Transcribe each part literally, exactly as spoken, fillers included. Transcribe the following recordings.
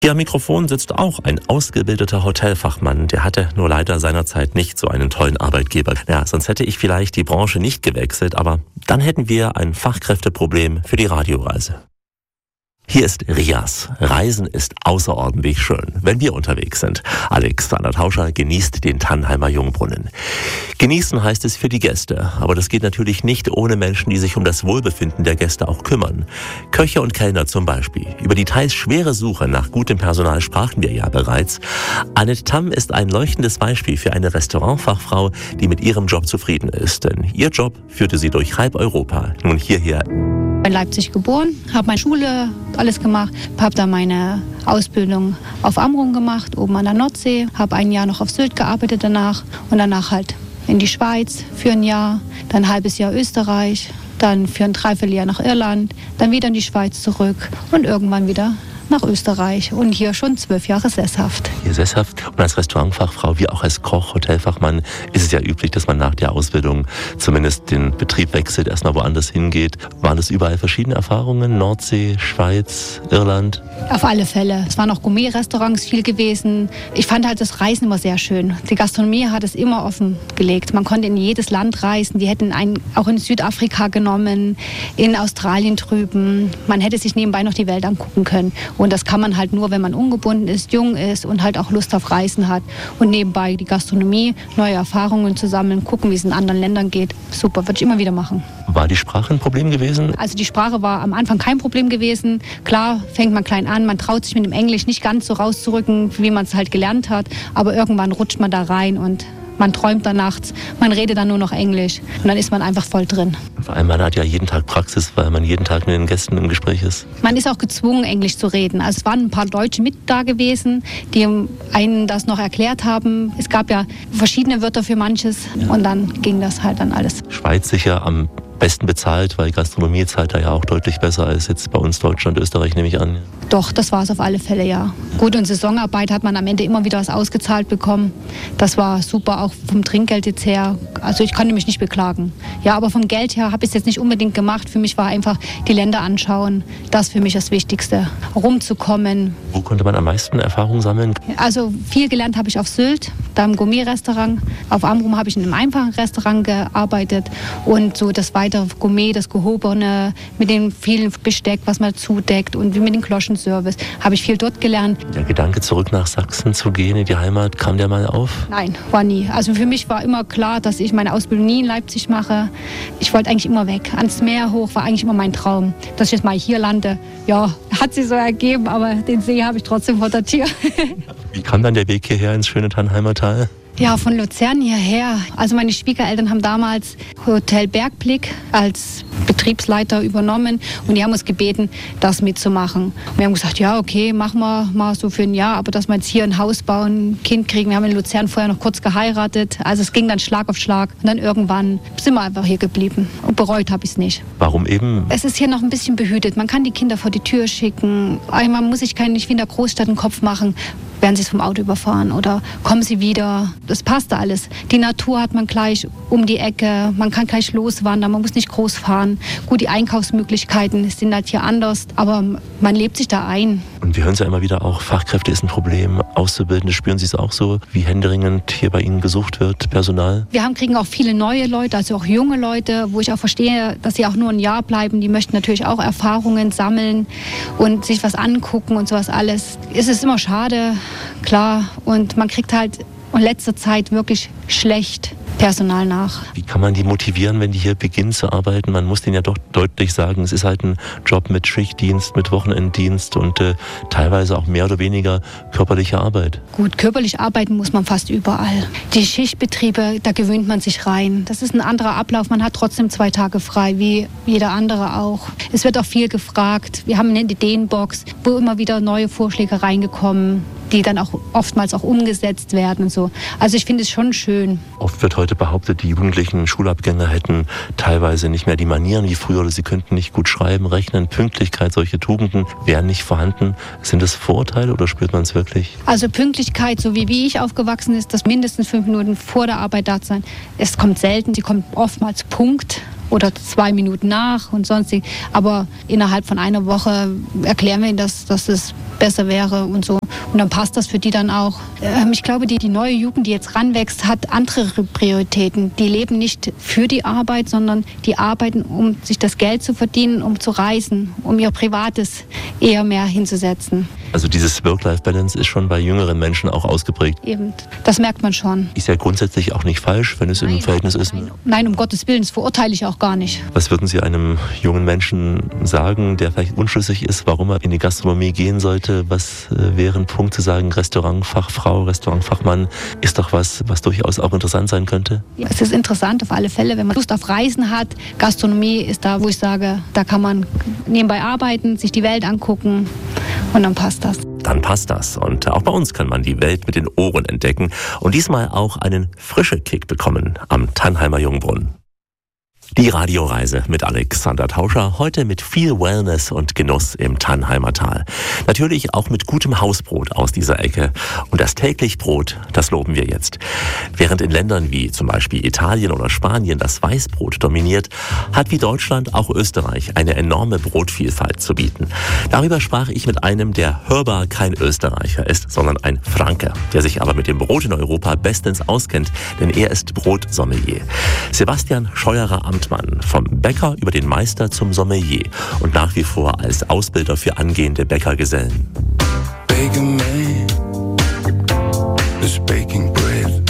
Hier am Mikrofon sitzt auch ein ausgebildeter Hotelfachmann. Der hatte nur leider seinerzeit nicht so einen tollen Arbeitgeber. Ja, sonst hätte ich vielleicht die Branche nicht gewechselt, aber dann hätten wir ein Fachkräfteproblem für die Radioreise. Hier ist Rias. Reisen ist außerordentlich schön, wenn wir unterwegs sind. Alexander Tauscher genießt den Tannheimer Jungbrunnen. Genießen heißt es für die Gäste, aber das geht natürlich nicht ohne Menschen, die sich um das Wohlbefinden der Gäste auch kümmern. Köche und Kellner zum Beispiel. Über die teils schwere Suche nach gutem Personal sprachen wir ja bereits. Annette Tamm ist ein leuchtendes Beispiel für eine Restaurantfachfrau, die mit ihrem Job zufrieden ist. Denn ihr Job führte sie durch halb Europa, nun hierher. In Leipzig geboren, habe meine Schule alles gemacht, habe dann meine Ausbildung auf Amrum gemacht, oben an der Nordsee, habe ein Jahr noch auf Sylt gearbeitet danach und danach halt in die Schweiz für ein Jahr, dann ein halbes Jahr Österreich, dann für ein Dreivierteljahr nach Irland, dann wieder in die Schweiz zurück und irgendwann wieder nach Österreich und hier schon zwölf Jahre sesshaft. Hier sesshaft und als Restaurantfachfrau wie auch als Koch, Hotelfachmann ist es ja üblich, dass man nach der Ausbildung zumindest den Betrieb wechselt, erstmal woanders hingeht. Waren das überall verschiedene Erfahrungen? Nordsee, Schweiz, Irland? Auf alle Fälle. Es waren auch Gourmet-Restaurants viel gewesen. Ich fand halt das Reisen immer sehr schön. Die Gastronomie hat es immer offen gelegt. Man konnte in jedes Land reisen. Die hätten einen auch in Südafrika genommen, in Australien drüben. Man hätte sich nebenbei noch die Welt angucken können. Und das kann man halt nur, wenn man ungebunden ist, jung ist und halt auch Lust auf Reisen hat. Und nebenbei die Gastronomie, neue Erfahrungen zu sammeln, gucken, wie es in anderen Ländern geht. Super, würde ich immer wieder machen. War die Sprache ein Problem gewesen? Also die Sprache war am Anfang kein Problem gewesen. Klar, fängt man klein an, man traut sich mit dem Englisch nicht ganz so rauszurücken, wie man es halt gelernt hat. Aber irgendwann rutscht man da rein und man träumt da nachts, man redet dann nur noch Englisch und dann ist man einfach voll drin. Vor allem, man hat ja jeden Tag Praxis, weil man jeden Tag mit den Gästen im Gespräch ist. Man ist auch gezwungen, Englisch zu reden. Also es waren ein paar Deutsche mit da gewesen, die einen das noch erklärt haben. Es gab ja verschiedene Wörter für manches und dann ging das halt dann alles. Schweiz sicher am besten bezahlt, weil Gastronomie zahlt da ja auch deutlich besser als jetzt bei uns Deutschland, Österreich, nehme ich an. Doch, das war es auf alle Fälle, ja. Gut, und Saisonarbeit hat man am Ende immer wieder was ausgezahlt bekommen. Das war super, auch vom Trinkgeld jetzt her. Also ich konnte mich nicht beklagen. Ja, aber vom Geld her habe ich es jetzt nicht unbedingt gemacht. Für mich war einfach die Länder anschauen. Das für mich das Wichtigste. Rumzukommen. Wo konnte man am meisten Erfahrung sammeln? Also viel gelernt habe ich auf Sylt, da im Gourmet-Restaurant. Auf Amrum habe ich in einem einfachen Restaurant gearbeitet. Und so das weitere Gourmet, das Gehobene, mit dem vielen Besteck, was man zudeckt und wie mit dem Kloschenservice, habe ich viel dort gelernt. Der Gedanke, zurück nach Sachsen zu gehen, in die Heimat, kam der mal auf? Nein, war nie. Also für mich war immer klar, dass ich meine Ausbildung nie in Leipzig mache. Ich wollte eigentlich immer weg. Ans Meer hoch war eigentlich immer mein Traum. Dass ich jetzt mal hier lande, ja, hat sich so ergeben, aber den See habe ich trotzdem vor der Tür. Wie kam dann der Weg hierher ins schöne Tannheimer Tal? Ja, von Luzern hierher. Also meine Schwiegereltern haben damals Hotel Bergblick als Betriebsleiter übernommen und die haben uns gebeten, das mitzumachen. Und wir haben gesagt, ja, okay, machen wir mal so für ein Jahr, aber dass wir jetzt hier ein Haus bauen, ein Kind kriegen. Wir haben in Luzern vorher noch kurz geheiratet. Also es ging dann Schlag auf Schlag. Und dann irgendwann sind wir einfach hier geblieben. Und bereut habe ich es nicht. Warum eben? Es ist hier noch ein bisschen behütet. Man kann die Kinder vor die Tür schicken. Man muss sich keinen, nicht wie in der Großstadt einen Kopf machen. Werden sie vom Auto überfahren oder kommen sie wieder? Das passt alles. Die Natur hat man gleich um die Ecke. Man kann gleich loswandern. Man muss nicht groß fahren. Gut, die Einkaufsmöglichkeiten sind halt hier anders, aber man lebt sich da ein. Und wir hören es ja immer wieder auch, Fachkräfte ist ein Problem. Auszubildende, spüren Sie es auch so, wie händeringend hier bei Ihnen gesucht wird, Personal? Wir haben, kriegen auch viele neue Leute, also auch junge Leute, wo ich auch verstehe, dass sie auch nur ein Jahr bleiben. Die möchten natürlich auch Erfahrungen sammeln und sich was angucken und sowas alles. Es ist immer schade, klar. Und man kriegt halt in letzter Zeit wirklich schlecht Personal nach. Wie kann man die motivieren, wenn die hier beginnen zu arbeiten? Man muss denen ja doch deutlich sagen, es ist halt ein Job mit Schichtdienst, mit Wochenenddienst und äh, teilweise auch mehr oder weniger körperliche Arbeit. Gut, körperlich arbeiten muss man fast überall. Die Schichtbetriebe, da gewöhnt man sich rein. Das ist ein anderer Ablauf. Man hat trotzdem zwei Tage frei, wie jeder andere auch. Es wird auch viel gefragt. Wir haben eine Ideenbox, wo immer wieder neue Vorschläge reingekommen, die dann auch oftmals auch umgesetzt werden und so. Also ich finde es schon schön. Oft wird heute behauptet, die jugendlichen Schulabgänger hätten teilweise nicht mehr die Manieren wie früher oder sie könnten nicht gut schreiben, rechnen, Pünktlichkeit, solche Tugenden wären nicht vorhanden. Sind das Vorurteile oder spürt man es wirklich? Also Pünktlichkeit, so wie, wie ich aufgewachsen ist, dass mindestens fünf Minuten vor der Arbeit da sein. Es kommt selten, sie kommt oftmals Punkt oder zwei Minuten nach und sonstig. Aber innerhalb von einer Woche erklären wir ihnen, dass, dass es besser wäre und so. Und dann passt das für die dann auch. Ähm, ich glaube, die, die neue Jugend, die jetzt ranwächst, hat andere Prioritäten. Die leben nicht für die Arbeit, sondern die arbeiten, um sich das Geld zu verdienen, um zu reisen, um ihr Privates eher mehr hinzusetzen. Also dieses Work-Life-Balance ist schon bei jüngeren Menschen auch ausgeprägt. Eben, das merkt man schon. Ist ja grundsätzlich auch nicht falsch, wenn es Nein, im Verhältnis ist. Nein, nein, um Gottes Willen, das verurteile ich auch gar nicht. Was würden Sie einem jungen Menschen sagen, der vielleicht unschlüssig ist, warum er in die Gastronomie gehen sollte? Was äh, wäre ein Punkt zu sagen, Restaurantfachfrau, Restaurantfachmann ist doch was, was durchaus auch interessant sein könnte? Ja, es ist interessant auf alle Fälle, wenn man Lust auf Reisen hat. Gastronomie ist da, wo ich sage, da kann man nebenbei arbeiten, sich die Welt angucken und dann passt das. Dann passt das. Und auch bei uns kann man die Welt mit den Ohren entdecken und diesmal auch einen frischen Kick bekommen am Tannheimer Jungbrunnen. Die Radioreise mit Alexander Tauscher, heute mit viel Wellness und Genuss im Tannheimer Tal. Natürlich auch mit gutem Hausbrot aus dieser Ecke. Und das täglich Brot, das loben wir jetzt. Während in Ländern wie zum Beispiel Italien oder Spanien das Weißbrot dominiert, hat wie Deutschland auch Österreich eine enorme Brotvielfalt zu bieten. Darüber sprach ich mit einem, der hörbar kein Österreicher ist, sondern ein Franke, der sich aber mit dem Brot in Europa bestens auskennt, denn er ist Brotsommelier. Sebastian Scheuerer-Amtmann, vom Bäcker über den Meister zum Sommelier und nach wie vor als Ausbilder für angehende Bäckergesellen. Baker man is baking bread.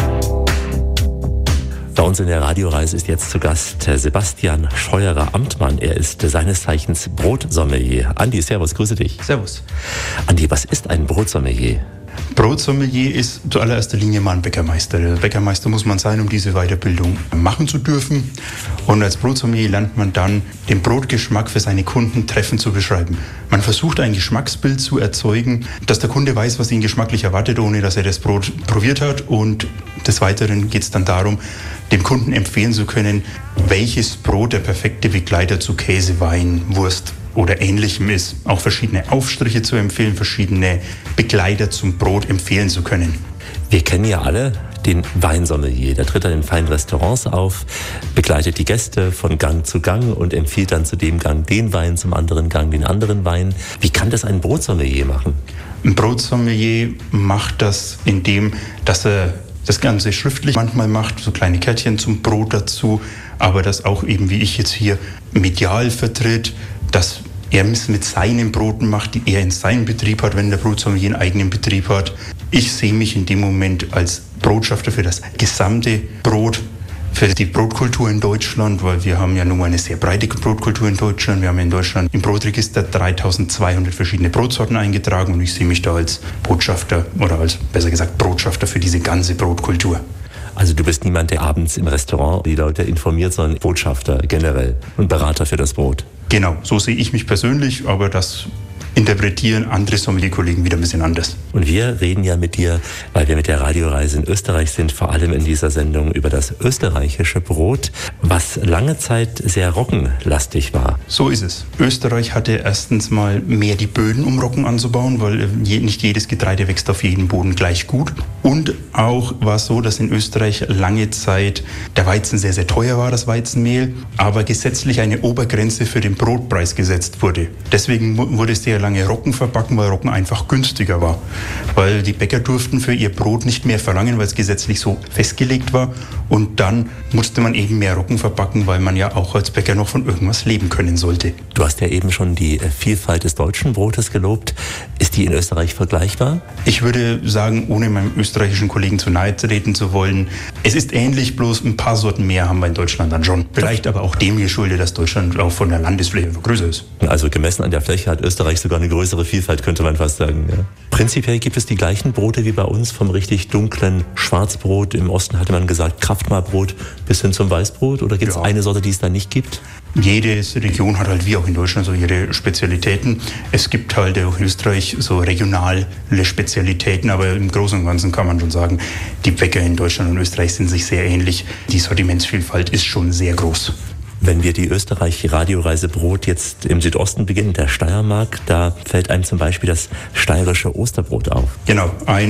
Bei uns in der Radioreise ist jetzt zu Gast Sebastian Scheuerer-Amtmann. Er ist seines Zeichens Brotsommelier. Andi, servus, grüße dich. Servus. Andi, was ist ein Brotsommelier? Brotsommelier ist zuallererster Linie mal ein Bäckermeister. Der Bäckermeister muss man sein, um diese Weiterbildung machen zu dürfen. Und als Brotsommelier lernt man dann, den Brotgeschmack für seine Kunden treffend zu beschreiben. Man versucht ein Geschmacksbild zu erzeugen, dass der Kunde weiß, was ihn geschmacklich erwartet, ohne dass er das Brot probiert hat. Und des Weiteren geht es dann darum, dem Kunden empfehlen zu können, welches Brot der perfekte Begleiter zu Käse, Wein, Wurst oder Ähnlichem ist. Auch verschiedene Aufstriche zu empfehlen, verschiedene Begleiter zum Brot empfehlen zu können. Wir kennen ja alle den Weinsommelier. Der tritt dann in feinen Restaurants auf, begleitet die Gäste von Gang zu Gang und empfiehlt dann zu dem Gang den Wein, zum anderen Gang den anderen Wein. Wie kann das ein Brotsommelier machen? Ein Brotsommelier macht das, indem dass er das Ganze schriftlich manchmal macht, so kleine Kärtchen zum Brot dazu, aber das auch eben, wie ich jetzt hier, medial vertritt, dass er es mit seinen Broten macht, die er in seinem Betrieb hat, wenn der Brotsommelier einen eigenen Betrieb hat. Ich sehe mich in dem Moment als Botschafter für das gesamte Brot, für die Brotkultur in Deutschland, weil wir haben ja nun mal eine sehr breite Brotkultur in Deutschland. Wir haben in Deutschland im Brotregister dreitausendzweihundert verschiedene Brotsorten eingetragen und ich sehe mich da als Botschafter oder als, besser gesagt, Botschafter für diese ganze Brotkultur. Also du bist niemand, der abends im Restaurant die Leute informiert, sondern Botschafter generell und Berater für das Brot. Genau, so sehe ich mich persönlich, aber das interpretieren andere Sommelierkollegen wieder ein bisschen anders. Und wir reden ja mit dir, weil wir mit der Radioreise in Österreich sind, vor allem in dieser Sendung über das österreichische Brot, was lange Zeit sehr roggenlastig war. So ist es. Österreich hatte erstens mal mehr die Böden, um Roggen anzubauen, weil nicht jedes Getreide wächst auf jedem Boden gleich gut. Und auch war es so, dass in Österreich lange Zeit der Weizen sehr, sehr teuer war, das Weizenmehl, aber gesetzlich eine Obergrenze für den Brotpreis gesetzt wurde. Deswegen wurde sehr lange Roggen verbacken, weil Roggen einfach günstiger war. Weil die Bäcker durften für ihr Brot nicht mehr verlangen, weil es gesetzlich so festgelegt war. Und dann musste man eben mehr Roggen verbacken, weil man ja auch als Bäcker noch von irgendwas leben können sollte. Du hast ja eben schon die Vielfalt des deutschen Brotes gelobt. Ist die in Österreich vergleichbar? Ich würde sagen, ohne meinem österreichischen Kollegen zu nahe treten zu wollen, es ist ähnlich, bloß ein paar Sorten mehr haben wir in Deutschland dann schon. Vielleicht aber auch dem geschuldet, dass Deutschland auch von der Landesfläche größer ist. Also gemessen an der Fläche hat Österreich sogar eine größere Vielfalt, könnte man fast sagen. Ja. Prinzipiell gibt es die gleichen Brote wie bei uns, vom richtig dunklen Schwarzbrot. Im Osten hatte man gesagt Kraftmahlbrot bis hin zum Weißbrot. Oder gibt es ja eine Sorte, die es da nicht gibt? Jede Region hat halt wie auch in Deutschland so ihre Spezialitäten. Es gibt halt auch in Österreich so regionale Spezialitäten, aber im Großen und Ganzen kann man schon sagen, die Bäcker in Deutschland und Österreich sind sich sehr ähnlich. Die Sortimentsvielfalt ist schon sehr groß. Wenn wir die Österreich-Radioreise Brot jetzt im Südosten beginnen, der Steiermark, da fällt einem zum Beispiel das steirische Osterbrot auf. Genau, ein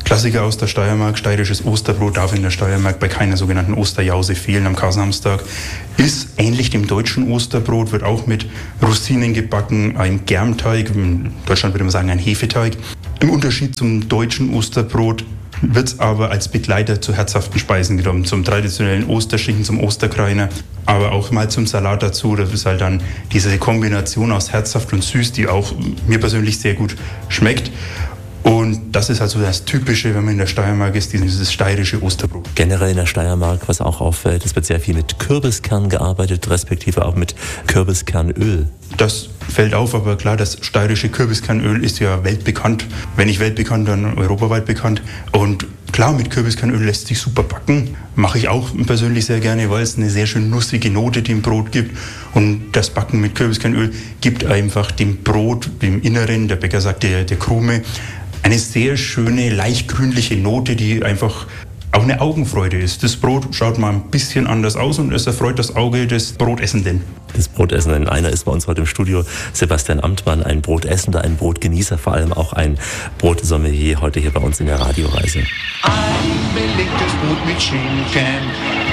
Klassiker aus der Steiermark, steirisches Osterbrot darf in der Steiermark bei keiner sogenannten Osterjause fehlen am Kar-Samstag. Ist ähnlich dem deutschen Osterbrot, wird auch mit Rosinen gebacken, ein Germteig, in Deutschland würde man sagen ein Hefeteig. Im Unterschied zum deutschen Osterbrot wird es aber als Begleiter zu herzhaften Speisen genommen, zum traditionellen Osterschinken, zum Osterkreiner, aber auch mal zum Salat dazu. Das ist halt dann diese Kombination aus herzhaft und süß, die auch mir persönlich sehr gut schmeckt. Und das ist also das Typische, wenn man in der Steiermark ist, dieses steirische Osterbrot. Generell in der Steiermark, was auch auffällt, es wird sehr viel mit Kürbiskern gearbeitet, respektive auch mit Kürbiskernöl. Das fällt auf, aber klar, das steirische Kürbiskernöl ist ja weltbekannt. Wenn nicht weltbekannt, dann europaweit bekannt. Und klar, mit Kürbiskernöl lässt sich super backen. Mache ich auch persönlich sehr gerne, weil es eine sehr schön nussige Note dem Brot gibt. Und das Backen mit Kürbiskernöl gibt einfach dem Brot, dem Inneren, der Bäcker sagt der, der Krume, eine sehr schöne, leicht grünliche Note, die einfach auch eine Augenfreude ist. Das Brot schaut mal ein bisschen anders aus und es erfreut das Auge des Brotessenden. Des Brotessenden. Einer ist bei uns heute im Studio, Sebastian Amtmann, ein Brotessender, ein Brotgenießer, vor allem auch ein Brotsommelier, heute hier bei uns in der Radioreise. Ein belegtes Brot mit Schinken,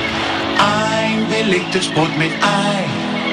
ein belegtes Brot mit Ei.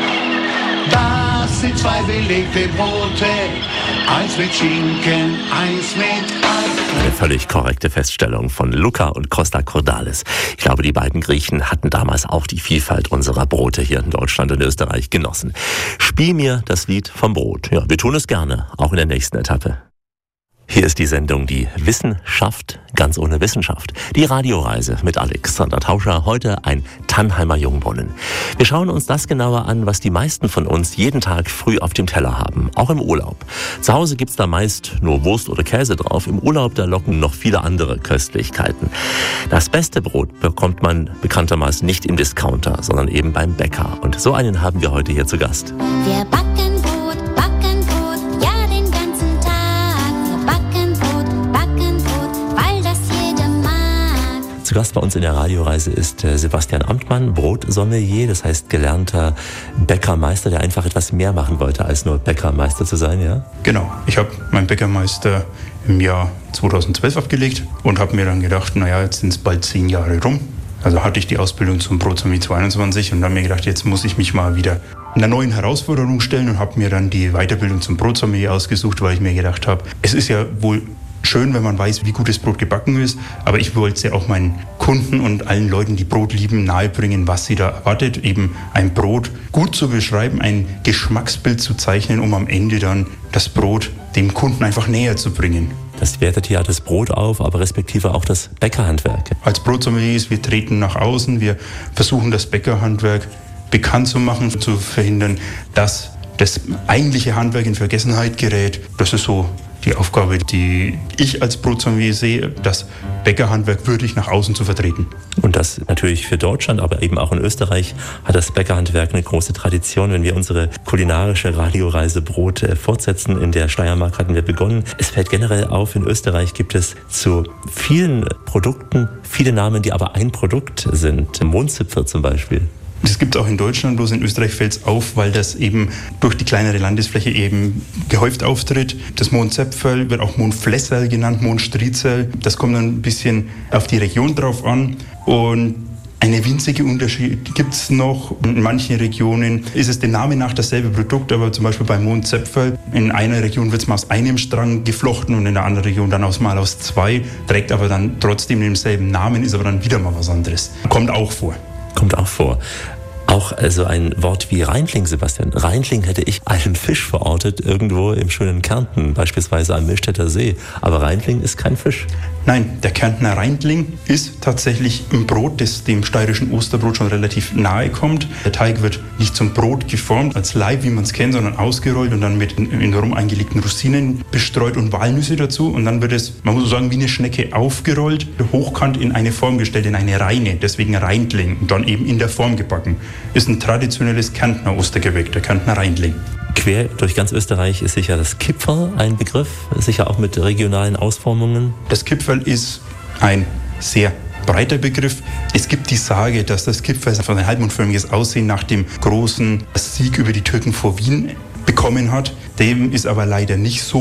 Das sind zwei belegte Brote, eins mit Schinken, eins mit Ei. Eine völlig korrekte Feststellung von Luca und Costa Cordalis. Ich glaube, die beiden Griechen hatten damals auch die Vielfalt unserer Brote hier in Deutschland und Österreich genossen. Spiel mir das Lied vom Brot. Ja, wir tun es gerne, auch in der nächsten Etappe. Hier ist die Sendung Die Wissenschaft ganz ohne Wissenschaft. Die Radioreise mit Alexander Tauscher, heute ein Tannheimer Jungbrunnen. Wir schauen uns das genauer an, was die meisten von uns jeden Tag früh auf dem Teller haben, auch im Urlaub. Zu Hause gibt's da meist nur Wurst oder Käse drauf, im Urlaub da locken noch viele andere Köstlichkeiten. Das beste Brot bekommt man bekanntermaßen nicht im Discounter, sondern eben beim Bäcker. Und so einen haben wir heute hier zu Gast. Wir backen Brot, backen Brot, ja den ganzen Tag. Wir backen Brot, backen Brot, weil das jeder mag. Zu Gast bei uns in der Radioreise ist Sebastian Amtmann, Brotsommelier, das heißt gelernter Bäckermeister, der einfach etwas mehr machen wollte, als nur Bäckermeister zu sein, ja? Genau, ich habe meinen Bäckermeister im Jahr zweitausendzwölf abgelegt und habe mir dann gedacht, naja, jetzt sind es bald zehn Jahre rum. Also hatte ich die Ausbildung zum Brotsommelier zweiundzwanzig und habe mir gedacht, jetzt muss ich mich mal wieder einer neuen Herausforderung stellen und habe mir dann die Weiterbildung zum Brotsommelier ausgesucht, weil ich mir gedacht habe, es ist ja wohl schön, wenn man weiß, wie gutes Brot gebacken ist, aber ich wollte es ja auch meinen Kunden und allen Leuten, die Brot lieben, nahebringen, was sie da erwartet, eben ein Brot gut zu beschreiben, ein Geschmacksbild zu zeichnen, um am Ende dann das Brot dem Kunden einfach näher zu bringen. Das wertet ja das Brot auf, aber respektive auch das Bäckerhandwerk. Als Brotsommeliers, wir treten nach außen, wir versuchen das Bäckerhandwerk bekannt zu machen, zu verhindern, dass das eigentliche Handwerk in Vergessenheit gerät. Das ist so die Aufgabe, die ich als Brotsommelier sehe, das Bäckerhandwerk würdig nach außen zu vertreten. Und das natürlich für Deutschland, aber eben auch in Österreich hat das Bäckerhandwerk eine große Tradition. Wenn wir unsere kulinarische Radioreise Brot äh, fortsetzen, in der Steiermark hatten wir begonnen. Es fällt generell auf, in Österreich gibt es zu vielen Produkten viele Namen, die aber ein Produkt sind. Mohnzipfel zum Beispiel. Das gibt es auch in Deutschland, bloß in Österreich fällt es auf, weil das eben durch die kleinere Landesfläche eben gehäuft auftritt. Das Mohnzäpferl wird auch Mohnflässerl genannt, Mohnstriezell. Das kommt dann ein bisschen auf die Region drauf an. Und eine winzige Unterschied gibt es noch. In manchen Regionen ist es dem Namen nach dasselbe Produkt, aber zum Beispiel beim Mohnzäpferl, in einer Region wird es mal aus einem Strang geflochten und in der anderen Region dann aus, mal aus zwei, trägt aber dann trotzdem denselben Namen, ist aber dann wieder mal was anderes. Kommt auch vor. Kommt auch vor. Auch also ein Wort wie Reintling, Sebastian. Reintling hätte ich einen Fisch verortet, irgendwo im schönen Kärnten, beispielsweise am Millstätter See. Aber Reintling ist kein Fisch. Nein, der Kärntner Reintling ist tatsächlich ein Brot, das dem steirischen Osterbrot schon relativ nahe kommt. Der Teig wird nicht zum Brot geformt, als Laib, wie man es kennt, sondern ausgerollt und dann mit in Rum eingelegten Rosinen bestreut und Walnüsse dazu. Und dann wird es, man muss so sagen, wie eine Schnecke aufgerollt, hochkant in eine Form gestellt, in eine Reine, deswegen Reintling, und dann eben in der Form gebacken. Ist ein traditionelles Kärntner Ostergebäck, der Kärntner Reintling. Quer durch ganz Österreich ist sicher das Kipferl ein Begriff, sicher auch mit regionalen Ausformungen. Das Kipferl ist ein sehr breiter Begriff. Es gibt die Sage, dass das Kipferl ein halbmondförmiges Aussehen nach dem großen Sieg über die Türken vor Wien bekommen hat. Dem ist aber leider nicht so.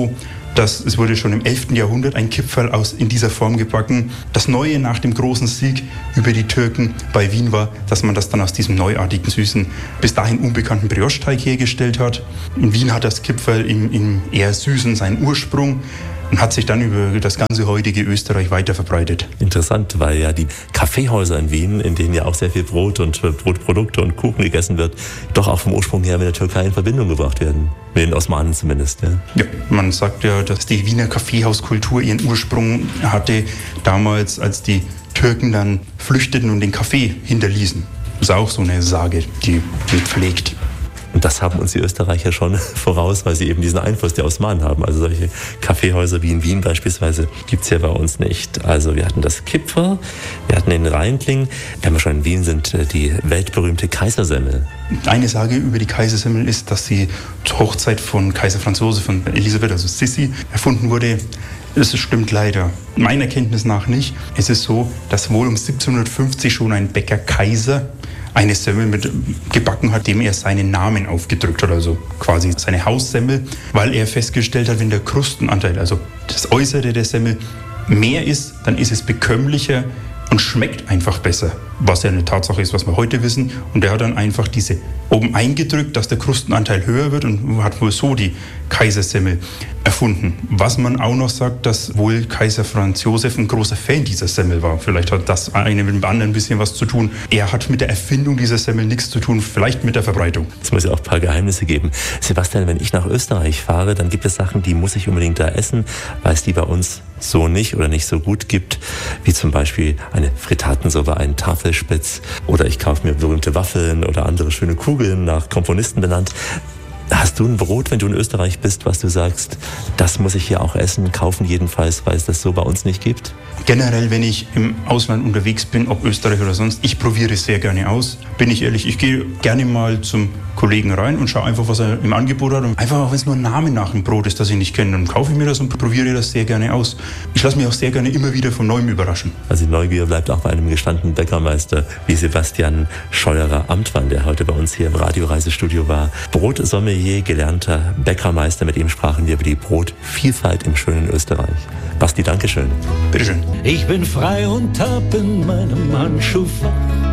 dass es wurde schon im elften Jahrhundert ein Kipferl aus in dieser Form gebacken. Das Neue nach dem großen Sieg über die Türken bei Wien war, dass man das dann aus diesem neuartigen, süßen, bis dahin unbekannten Brioche-Teig hergestellt hat. In Wien hat das Kipferl im, im eher süßen seinen Ursprung und hat sich dann über das ganze heutige Österreich weiter verbreitet. Interessant, weil ja die Kaffeehäuser in Wien, in denen ja auch sehr viel Brot und Brotprodukte und Kuchen gegessen wird, doch auch vom Ursprung her mit der Türkei in Verbindung gebracht werden. Mit den Osmanen zumindest. Ja. Ja, man sagt ja, dass die Wiener Kaffeehauskultur ihren Ursprung hatte damals, als die Türken dann flüchteten und den Kaffee hinterließen. Das ist auch so eine Sage, die man pflegt. Und das haben uns die Österreicher schon voraus, weil sie eben diesen Einfluss der Osmanen haben. Also solche Kaffeehäuser wie in Wien beispielsweise gibt es ja bei uns nicht. Also wir hatten das Kipferl, wir hatten den Rheintling, wenn wir schon in Wien sind, die weltberühmte Kaisersemmel. Eine Sage über die Kaisersemmel ist, dass sie zur Hochzeit von Kaiser Franz Josef von Elisabeth, also Sissi, erfunden wurde. Das stimmt leider meiner Kenntnis nach nicht. Es ist so, dass wohl um siebzehnhundertfünfzig schon ein Bäcker Kaiser eine Semmel mit gebacken hat, dem er seinen Namen aufgedrückt hat, also quasi seine Haussemmel, weil er festgestellt hat, wenn der Krustenanteil, also das Äußere der Semmel, mehr ist, dann ist es bekömmlicher und schmeckt einfach besser, was ja eine Tatsache ist, was wir heute wissen. Und er hat dann einfach diese oben eingedrückt, dass der Krustenanteil höher wird und hat wohl so die Kaisersemmel erfunden. Was man auch noch sagt, dass wohl Kaiser Franz Josef ein großer Fan dieser Semmel war. Vielleicht hat das eine mit dem anderen ein bisschen was zu tun. Er hat mit der Erfindung dieser Semmel nichts zu tun, vielleicht mit der Verbreitung. Es muss ja auch ein paar Geheimnisse geben. Sebastian, wenn ich nach Österreich fahre, dann gibt es Sachen, die muss ich unbedingt da essen, weil es die bei uns so nicht oder nicht so gut gibt, wie zum Beispiel eine Frittatensuppe, einen Tafelspitz, oder ich kaufe mir berühmte Waffeln oder andere schöne Kugeln nach Komponisten benannt. Hast du ein Brot, wenn du in Österreich bist, was du sagst, das muss ich hier auch essen, kaufen jedenfalls, weil es das so bei uns nicht gibt? Generell, wenn ich im Ausland unterwegs bin, ob Österreich oder sonst, ich probiere es sehr gerne aus. Bin ich ehrlich, ich gehe gerne mal zum Kollegen rein und schaue einfach, was er im Angebot hat. Und einfach, auch wenn es nur ein Name nach dem Brot ist, das ich nicht kenne, dann kaufe ich mir das und probiere das sehr gerne aus. Ich lasse mich auch sehr gerne immer wieder von Neuem überraschen. Also die Neugier bleibt auch bei einem gestandenen Bäckermeister wie Sebastian Scheuerer-Amtmann, der heute bei uns hier im Radioreisestudio war. Brotsommelier, gelernter Bäckermeister, mit ihm sprachen wir über die Brotvielfalt im schönen Österreich. Basti, Dankeschön. Bitteschön. Ich bin frei und hab in meinem Handschuhfach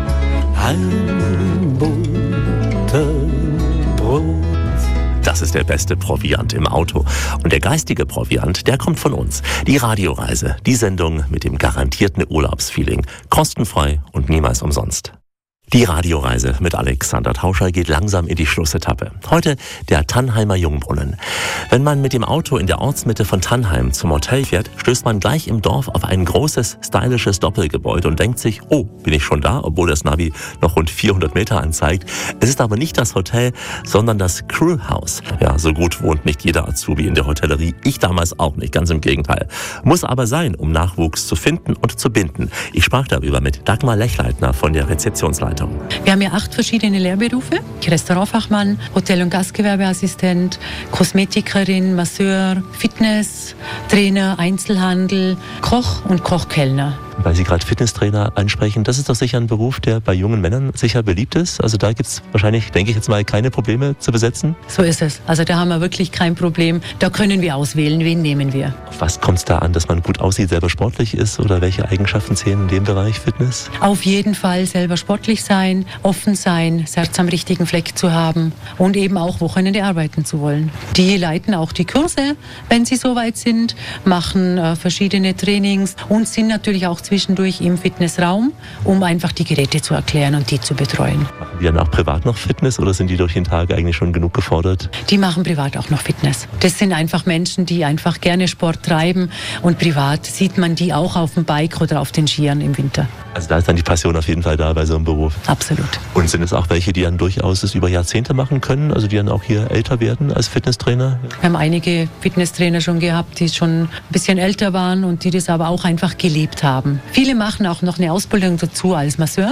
ein Butterbrot. Das ist der beste Proviant im Auto. Und der geistige Proviant, der kommt von uns. Die Radioreise, die Sendung mit dem garantierten Urlaubsfeeling. Kostenfrei und niemals umsonst. Die Radioreise mit Alexander Tauscher geht langsam in die Schlussetappe. Heute der Tannheimer Jungbrunnen. Wenn man mit dem Auto in der Ortsmitte von Tannheim zum Hotel fährt, stößt man gleich im Dorf auf ein großes, stylisches Doppelgebäude und denkt sich, oh, bin ich schon da, obwohl das Navi noch rund vierhundert Meter anzeigt. Es ist aber nicht das Hotel, sondern das Crewhouse. Ja, so gut wohnt nicht jeder Azubi in der Hotellerie. Ich damals auch nicht, ganz im Gegenteil. Muss aber sein, um Nachwuchs zu finden und zu binden. Ich sprach darüber mit Dagmar Lechleitner von der Rezeptionsleitung. Wir haben ja acht verschiedene Lehrberufe. Restaurantfachmann, Hotel- und Gastgewerbeassistent, Kosmetikerin, Masseur, Fitness, Trainer, Einzelhandel, Koch und Kochkellner. Weil Sie gerade Fitnesstrainer ansprechen, das ist doch sicher ein Beruf, der bei jungen Männern sicher beliebt ist. Also da gibt es wahrscheinlich, denke ich jetzt mal, keine Probleme zu besetzen. So ist es. Also da haben wir wirklich kein Problem. Da können wir auswählen, wen nehmen wir. Auf was kommt es da an, dass man gut aussieht, selber sportlich ist? Oder welche Eigenschaften zählen in dem Bereich Fitness? Auf jeden Fall selber sportlich sein, offen sein, das Herz am richtigen Fleck zu haben und eben auch Wochenende arbeiten zu wollen. Die leiten auch die Kurse, wenn sie soweit sind, machen äh, verschiedene Trainings und sind natürlich auch zwischendurch im Fitnessraum, um einfach die Geräte zu erklären und die zu betreuen. Machen die dann auch privat noch Fitness oder sind die durch den Tag eigentlich schon genug gefordert? Die machen privat auch noch Fitness. Das sind einfach Menschen, die einfach gerne Sport treiben und privat sieht man die auch auf dem Bike oder auf den Skiern im Winter. Also da ist dann die Passion auf jeden Fall da bei so einem Beruf. Absolut. Und sind es auch welche, die dann durchaus es über Jahrzehnte machen können, also die dann auch hier älter werden als Fitnesstrainer? Wir haben einige Fitnesstrainer schon gehabt, die schon ein bisschen älter waren und die das aber auch einfach gelebt haben. Viele machen auch noch eine Ausbildung dazu als Masseur.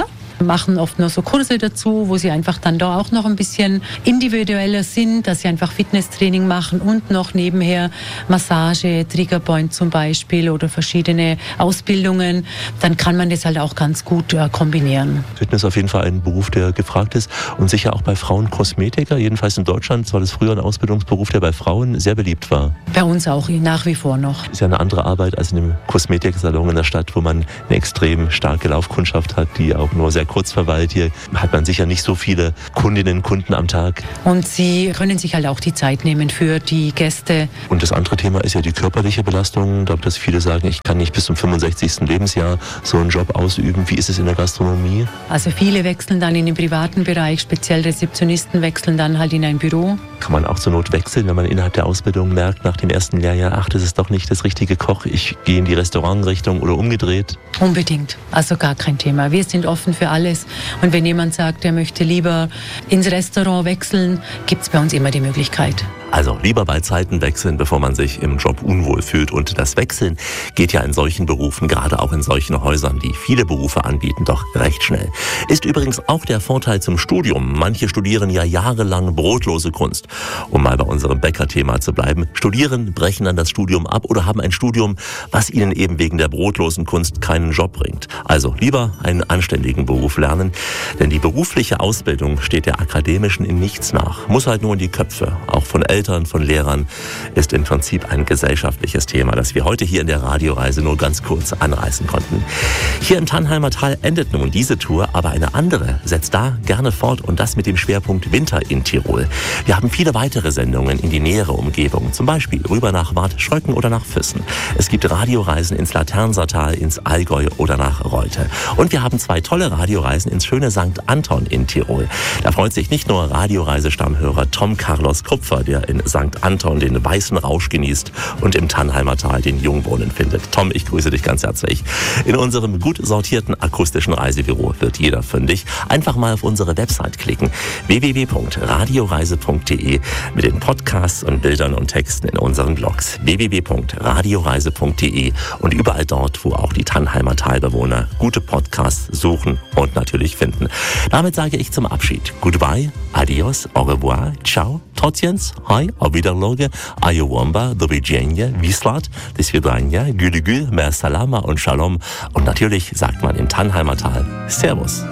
machen oft nur so Kurse dazu, wo sie einfach dann da auch noch ein bisschen individueller sind, dass sie einfach Fitnesstraining machen und noch nebenher Massage, Triggerpoint zum Beispiel oder verschiedene Ausbildungen. Dann kann man das halt auch ganz gut äh, kombinieren. Fitness ist auf jeden Fall ein Beruf, der gefragt ist und sicher auch bei Frauen Kosmetiker. Jedenfalls in Deutschland war das früher ein Ausbildungsberuf, der bei Frauen sehr beliebt war. Bei uns auch nach wie vor noch. Ist ja eine andere Arbeit als in einem Kosmetiksalon in der Stadt, wo man eine extrem starke Laufkundschaft hat, die auch nur sehr kurz verweilt. Hier hat man sicher nicht so viele Kundinnen und Kunden am Tag. Und sie können sich halt auch die Zeit nehmen für die Gäste. Und das andere Thema ist ja die körperliche Belastung. Ich glaube, dass viele sagen, ich kann nicht bis zum fünfundsechzigsten Lebensjahr so einen Job ausüben. Wie ist es in der Gastronomie? Also viele wechseln dann in den privaten Bereich, speziell Rezeptionisten wechseln dann halt in ein Büro. Kann man auch zur Not wechseln, wenn man innerhalb der Ausbildung merkt, nach dem ersten Lehrjahr, ach, das ist doch nicht das richtige Koch, ich gehe in die Restaurantrichtung oder umgedreht? Unbedingt, also gar kein Thema. Wir sind offen für alles und wenn jemand sagt, er möchte lieber ins Restaurant wechseln, gibt es bei uns immer die Möglichkeit. Also lieber bei Zeiten wechseln, bevor man sich im Job unwohl fühlt. Und das Wechseln geht ja in solchen Berufen, gerade auch in solchen Häusern, die viele Berufe anbieten, doch recht schnell. Ist übrigens auch der Vorteil zum Studium. Manche studieren ja jahrelang brotlose Kunst. Um mal bei unserem Bäcker-Thema zu bleiben. Studieren, brechen dann das Studium ab oder haben ein Studium, was ihnen eben wegen der brotlosen Kunst keinen Job bringt. Also lieber einen anständigen Beruf lernen, denn die berufliche Ausbildung steht der akademischen in nichts nach. Muss halt nur in die Köpfe, auch von Eltern, von Lehrern, ist im Prinzip ein gesellschaftliches Thema, das wir heute hier in der Radioreise nur ganz kurz anreißen konnten. Hier im Tannheimer Tal endet nun diese Tour, aber eine andere setzt da gerne fort und das mit dem Schwerpunkt Winter in Tirol. Wir haben viele weitere Sendungen in die nähere Umgebung, zum Beispiel rüber nach Wartschröcken oder nach Füssen. Es gibt Radioreisen ins Laternsertal, ins Allgäu oder nach Reute. Und wir haben zwei tolle Radioreisen ins schöne Sankt Anton in Tirol. Da freut sich nicht nur Radioreisestammhörer Tom Carlos Kupfer, der in Sankt Anton den weißen Rausch genießt und im Tannheimer Tal den Jungwohnen findet. Tom, ich grüße dich ganz herzlich. In unserem gut sortierten akustischen Reisebüro wird jeder fündig. Einfach mal auf unsere Website klicken, w w w punkt radioreise punkt d e, mit den Podcasts und Bildern und Texten in unseren Blogs, w w w punkt radioreise punkt d e und überall dort, wo auch die Tannheimer Talbewohner gute Podcasts suchen und natürlich finden. Damit sage ich zum Abschied Goodbye, adios, au revoir, ciao, Totjens, hi, auf Wiederloge, Ayowamba, do widzenia, Wislat, do svidania, Gülü Mer Salama und Shalom. Und natürlich sagt man im Tannheimer Tal Servus.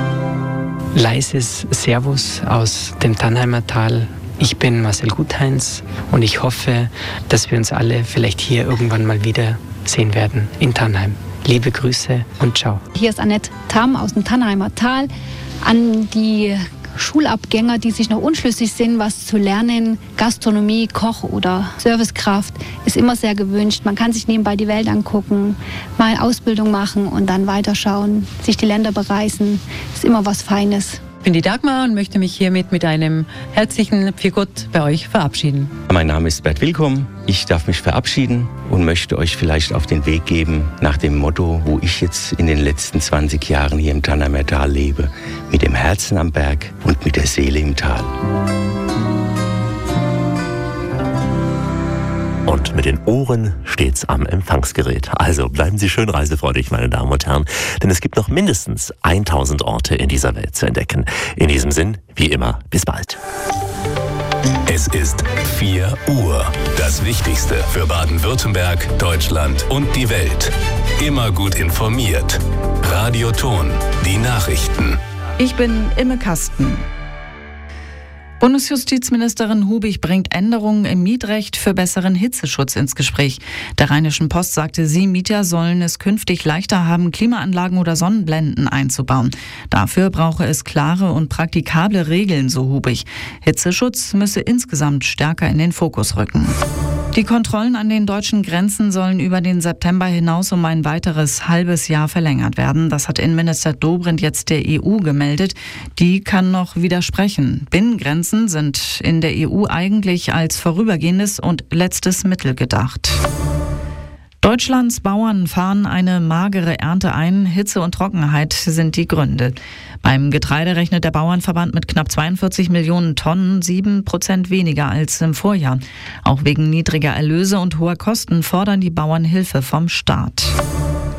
Leises Servus aus dem Tannheimer Tal. Ich bin Marcel Gutheins und ich hoffe, dass wir uns alle vielleicht hier irgendwann mal wieder sehen werden in Tannheim. Liebe Grüße und ciao. Hier ist Annette Tam aus dem Tannheimer Tal. An die Schulabgänger, die sich noch unschlüssig sind, was zu lernen, Gastronomie, Koch oder Servicekraft, ist immer sehr gewünscht. Man kann sich nebenbei die Welt angucken, mal Ausbildung machen und dann weiterschauen, sich die Länder bereisen. Ist immer was Feines. Ich bin die Dagmar und möchte mich hiermit mit einem herzlichen Pfiat Gott bei euch verabschieden. Mein Name ist Bert Willkomm. Ich darf mich verabschieden und möchte euch vielleicht auf den Weg geben nach dem Motto, wo ich jetzt in den letzten zwanzig Jahren hier im Tannheimer Tal lebe. Mit dem Herzen am Berg und mit der Seele im Tal. Und mit den Ohren stets am Empfangsgerät. Also bleiben Sie schön reisefreudig, meine Damen und Herren, denn es gibt noch mindestens tausend Orte in dieser Welt zu entdecken. In diesem Sinn, wie immer, bis bald. Es ist vier Uhr. Das Wichtigste für Baden-Württemberg, Deutschland und die Welt. Immer gut informiert. Radio Ton, die Nachrichten. Ich bin Imme Kasten. Bundesjustizministerin Hubig bringt Änderungen im Mietrecht für besseren Hitzeschutz ins Gespräch. Der Rheinischen Post sagte sie, Mieter sollen es künftig leichter haben, Klimaanlagen oder Sonnenblenden einzubauen. Dafür brauche es klare und praktikable Regeln, so Hubig. Hitzeschutz müsse insgesamt stärker in den Fokus rücken. Die Kontrollen an den deutschen Grenzen sollen über den September hinaus um ein weiteres halbes Jahr verlängert werden. Das hat Innenminister Dobrindt jetzt der E U gemeldet. Die kann noch widersprechen. Binnengrenzen sind in der E U eigentlich als vorübergehendes und letztes Mittel gedacht. Deutschlands Bauern fahren eine magere Ernte ein. Hitze und Trockenheit sind die Gründe. Beim Getreide rechnet der Bauernverband mit knapp zweiundvierzig Millionen Tonnen, sieben Prozent weniger als im Vorjahr. Auch wegen niedriger Erlöse und hoher Kosten fordern die Bauern Hilfe vom Staat.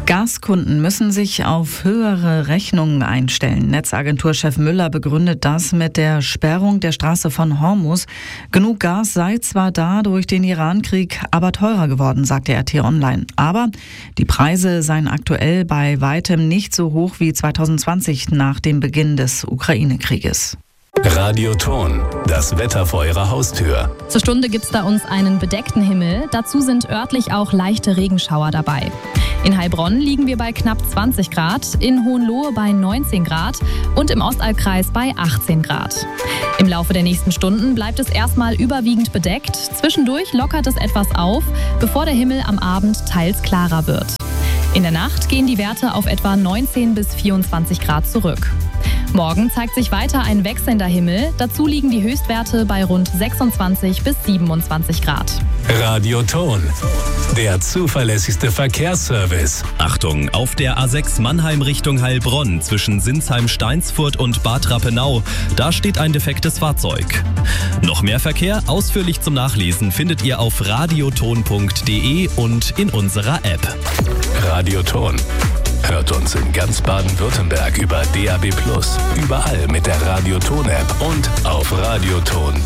Gaskunden müssen sich auf höhere Rechnungen einstellen. Netzagenturchef Müller begründet das mit der Sperrung der Straße von Hormuz. Genug Gas sei zwar da durch den Iran-Krieg, aber teurer geworden, sagte R T Online. Aber die Preise seien aktuell bei weitem nicht so hoch wie zwanzig zwanzig nach dem Beginn des Ukraine-Krieges. Radioton, das Wetter vor Ihrer Haustür. Zur Stunde gibt's da uns einen bedeckten Himmel. Dazu sind örtlich auch leichte Regenschauer dabei. In Heilbronn liegen wir bei knapp zwanzig Grad, in Hohenlohe bei neunzehn Grad und im Ostallkreis bei achtzehn Grad. Im Laufe der nächsten Stunden bleibt es erstmal überwiegend bedeckt. Zwischendurch lockert es etwas auf, bevor der Himmel am Abend teils klarer wird. In der Nacht gehen die Werte auf etwa neunzehn bis vierundzwanzig Grad zurück. Morgen zeigt sich weiter ein wechselnder Himmel. Dazu liegen die Höchstwerte bei rund sechsundzwanzig bis siebenundzwanzig Grad. Radioton, der zuverlässigste Verkehrsservice. Achtung, auf der A sechs Mannheim Richtung Heilbronn zwischen Sinsheim-Steinsfurt und Bad Rappenau. Da steht ein defektes Fahrzeug. Noch mehr Verkehr ausführlich zum Nachlesen findet ihr auf radioton punkt de und in unserer App. Radioton. Hört uns in ganz Baden-Württemberg über D A B plus, überall mit der Radioton-App und auf radioton